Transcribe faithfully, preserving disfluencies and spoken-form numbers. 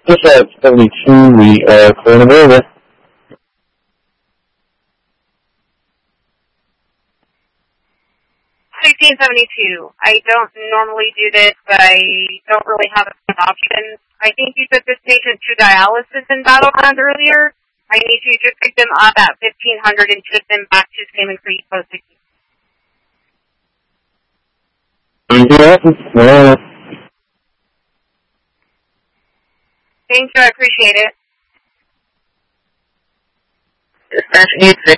Just at seventy-two, we are clearing them over. sixteen seventy-two. I don't normally do this, but I don't really have an option. I think you took this patient to dialysis in Battleground earlier. I need you to pick them up at fifteen hundred and ship them back to Salmon Creek Post sixteen. Thank you, I appreciate it. Dispatch needs